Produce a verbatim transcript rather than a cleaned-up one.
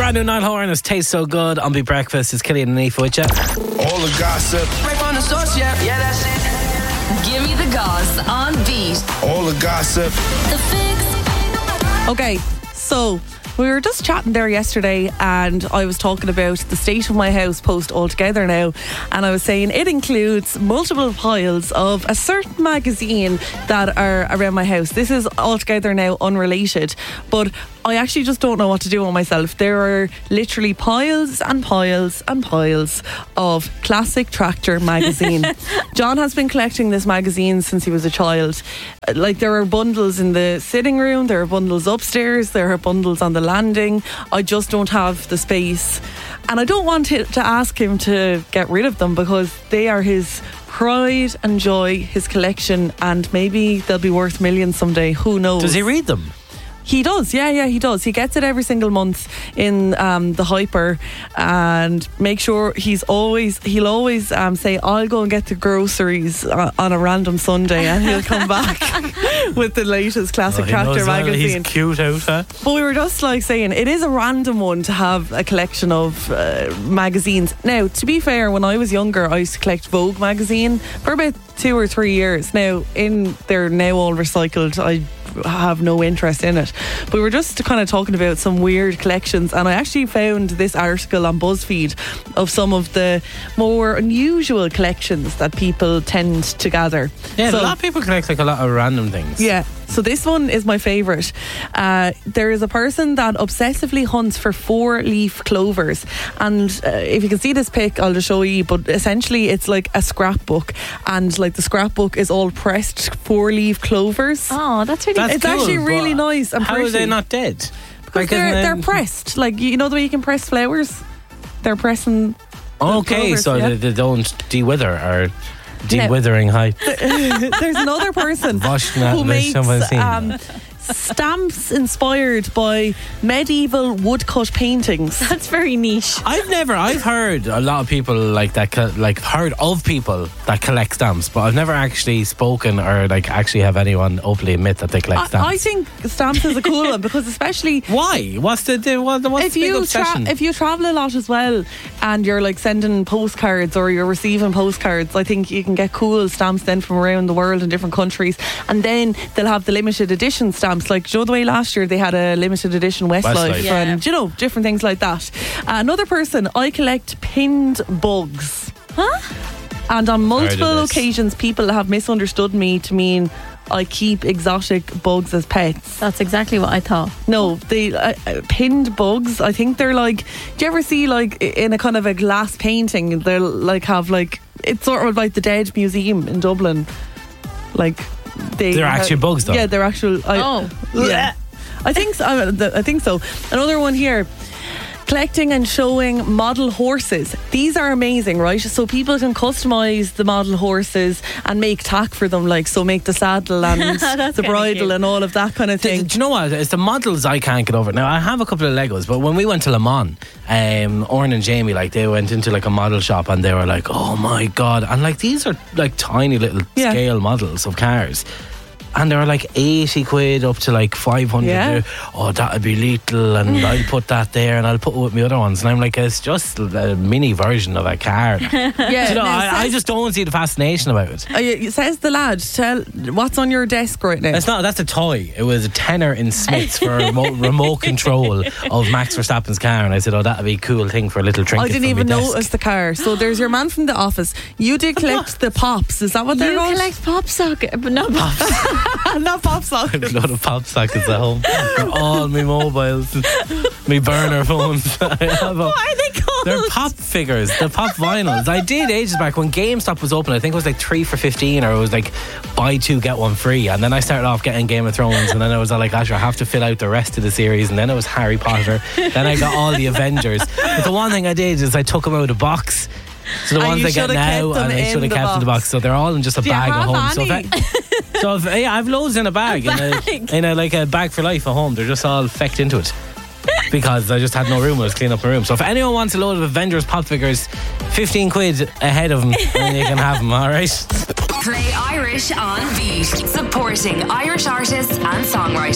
Brand new Niall Horan, it tastes so good. On Be Breakfast, it's Killian and Aoife with you. All the gossip. Right on the source, yeah, yeah, that's it. Give me the goss on Beat. All the gossip. The Fix. Okay, so we were just chatting there yesterday and I was talking about the state of my house post altogether now, and I was saying it includes multiple piles of a certain magazine that are around my house. This is altogether now unrelated, but I actually just don't know what to do with myself. There are literally piles and piles and piles of Classic Tractor magazine. John has been collecting this magazine since he was a child. Like, there are bundles in the sitting room, there are bundles upstairs, there are bundles on the landing. I just don't have the space, and I don't want to, to ask him to get rid of them because they are his pride and joy, his collection, and maybe they'll be worth millions someday. Who knows? Does he read them? He does, yeah, yeah, he does. He gets it every single month in um, the Hyper, and make sure he's always, he'll always um, say, I'll go and get the groceries uh, on a random Sunday, and he'll come back with the latest Classic Oh, Tractor magazine. He's cute out, huh? But we were just like saying, it is a random one to have a collection of uh, magazines. Now, to be fair, when I was younger, I used to collect Vogue magazine for about two or three years. Now, in they're now all recycled. I have no interest in it. But we were just kind of talking about some weird collections, and I actually found this article on BuzzFeed of some of the more unusual collections that people tend to gather. Yeah, so, a lot of people collect like a lot of random things. Yeah. So this one is my favourite. Uh, there is a person that obsessively hunts for four-leaf clovers, and uh, if you can see this pic, I'll just show you. But essentially, it's like a scrapbook, and like the scrapbook is all pressed four-leaf clovers. Oh, that's really That's it's cool, actually really but nice and how pretty. are they not dead? Because Like, they're, isn't it- they're pressed. Like, you know the way you can press flowers? They're pressing. Okay, clovers, so yeah. they, they don't de-wither or de-withering height. There's another person who makes um, stamps inspired by medieval woodcut paintings. That's very niche. I've never, I've heard a lot of people like that, co- like heard of people that collect stamps, but I've never actually spoken or like actually have anyone openly admit that they collect I, stamps. I think stamps is a cool one because especially Why? What's the, the what, what's if the big you obsession? tra- if you travel a lot as well and you're like sending postcards or you're receiving postcards, I think you can get cool stamps then from around the world in different countries, and then they'll have the limited edition stamps. Like, do you know the way last year they had a limited edition Westlife, Westlife. Yeah. and you know, different things like that. Uh, another person, I collect pinned bugs. Huh? And on multiple this. occasions people have misunderstood me to mean I keep exotic bugs as pets. That's exactly what I thought. No, they uh, uh, pinned bugs. I think they're like. Do you ever see like i- in a kind of a glass painting? They'll like have like it's sort of like the Dead Museum in Dublin. Like they. They're ha- actually bugs, though? Yeah, they're actual. I, Oh. yeah. I think so. I, th- I think so. Another one here. Collecting and showing model horses. These are amazing, right? So people can customise the model horses and make tack for them, like so make the saddle and That's the kinda bridle cute. and all of that kind of Do, thing. do you know what? It's the models I can't get over. Now, I have a couple of Legos, but when we went to Le Mans, um, Oren and Jamie, like, they went into like a model shop and they were like, oh my God. And like, these are like tiny little Yeah. scale models of cars. And they were like eighty quid up to like five hundred. Yeah. Oh, that'd be little, and I'll put that there and I'll put it with my other ones. And I'm like, it's just a mini version of a car. Yeah, you know, now, I, I says- just don't see the fascination about it. Uh, it says the lad, tell what's on your desk right now. It's not. That's a toy. It was a tenner in Smiths for a remote, remote control of Max Verstappen's car, and I said, "Oh, that'd be a cool thing for a little trinket." I didn't for even my desk. notice the car. So there's your man from the office. You did collect the pops. Is that what they're You called? collect pop socket, but not pop. Not pop A sockets. lot of pop sockets at home. For all my mobiles, my burner phones. I have a- What are they called? They're pop figures. They're pop vinyls. I did ages back when GameStop was open. I think it was like three for fifteen, or it was like buy two get one free. And then I started off getting Game of Thrones, and then I was like, "Gosh, I have to fill out the rest of the series." And then it was Harry Potter. Then I got all the Avengers. But the one thing I did is I took them out of the box. So the And ones you I get should have now, kept them and I in should have the kept in the box. box. So they're all in just a Do you bag have at home. So if, any? I, so if, yeah, I've loads in a bag, A in bag. a, in a like a bag for life at home. They're just all fecked into it. Because I just had no room. I was cleaning up my room. So if anyone wants a load of Avengers pop figures, fifteen quid ahead of them, then you can have them, alright? Play Irish on Beat. Supporting Irish artists and songwriters.